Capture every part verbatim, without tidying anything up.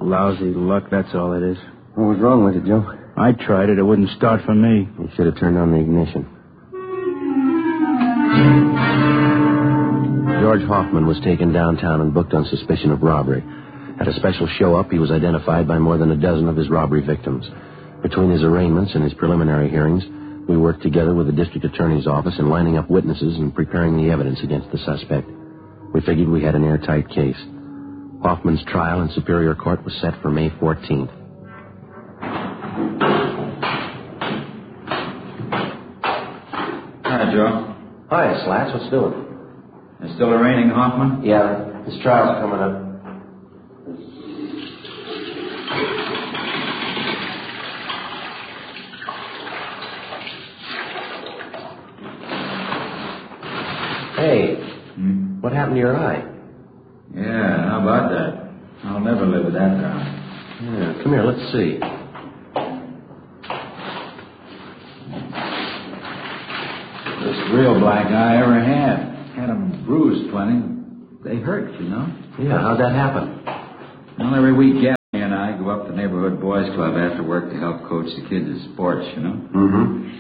Lousy luck, that's all it is. What was wrong with it, Joe? I tried it. It wouldn't start for me. You should have turned on the ignition. George Hoffman was taken downtown and booked on suspicion of robbery. At a special show-up, he was identified by more than a dozen of his robbery victims. Between his arraignments and his preliminary hearings, we worked together with the district attorney's office in lining up witnesses and preparing the evidence against the suspect. We figured we had an airtight case. Hoffman's trial in Superior Court was set for May fourteenth. Hi, Joe. Hi, Slats. What's doing? It's still arraigning Hoffman? Yeah, his trial's coming up. Hey, Hmm? what happened to your eye? Yeah, how about that? I'll never live with that down. Yeah, come here, let's see. First real black eye I ever had. Had them bruised plenty. They hurt, you know. Yeah, how'd that happen? Well, every week, Gabby and I go up to the neighborhood boys club after work to help coach the kids in sports, you know. Mm-hmm.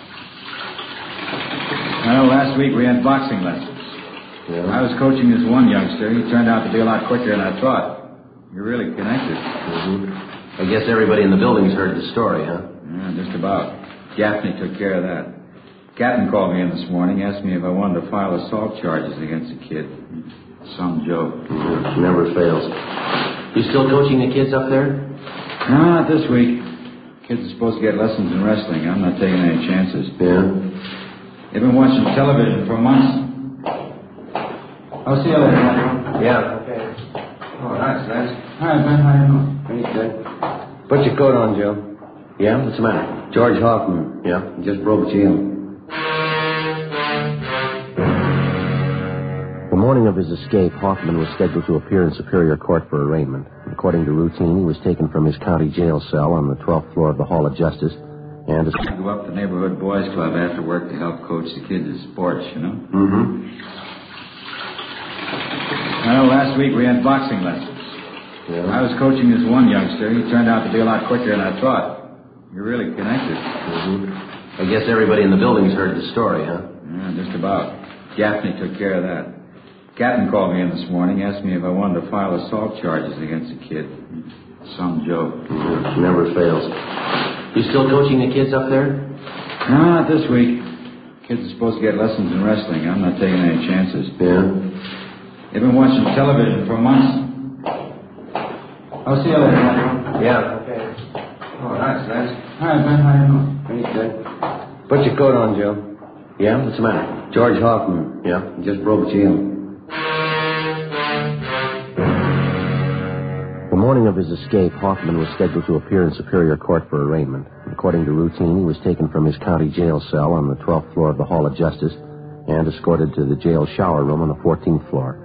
Well, last week we had boxing lessons. Yeah. I was coaching this one youngster. He turned out to be a lot quicker than I thought. You're really connected. Mm-hmm. I guess everybody in the building's heard the story, huh? Yeah, just about. Gaffney took care of that. Captain called me in this morning, asked me if I wanted to file assault charges against the kid. Some joke. Mm-hmm. Never fails. You still coaching the kids up there? No, not this week. Kids are supposed to get lessons in wrestling. I'm not taking any chances. Yeah. They've been watching television for months. I'll see you later, Andrew. Yeah. Okay. Oh, that's nice. Hi, Ben. How you doing? Pretty good. Put your coat on, Joe. Yeah? What's the matter? George Hoffman. Yeah? He just broke jail. The morning of his escape, Hoffman was scheduled to appear in Superior Court for arraignment. According to routine, he was taken from his county jail cell on the twelfth floor of the Hall of Justice and... I go up to the neighborhood boys club after work to help coach the kids in sports, you know. Mm-hmm. Well, last week we had boxing lessons. Yeah. I was coaching this one youngster. He turned out to be a lot quicker than I thought. You're really connected. Mm-hmm. I guess everybody in the building's heard the story, huh? Yeah, just about. Gaffney took care of that. Captain called me in this morning, asked me if I wanted to file assault charges against the kid. Some joke. Mm-hmm. Never fails. You still coaching the kids up there? No, not this week. Kids are supposed to get lessons in wrestling. I'm not taking any chances. Yeah? They've been watching television for months. I'll see you later, Andrew. Yeah. Okay. Oh, that's nice. Hi, Ben. How you doing? Pretty good. Put your coat on, Joe. Yeah? What's the matter? George Hoffman. Yeah? He just broke jail. The morning of his escape, Hoffman was scheduled to appear in Superior Court for arraignment. According to routine, he was taken from his county jail cell on the twelfth floor of the Hall of Justice and escorted to the jail shower room on the fourteenth floor.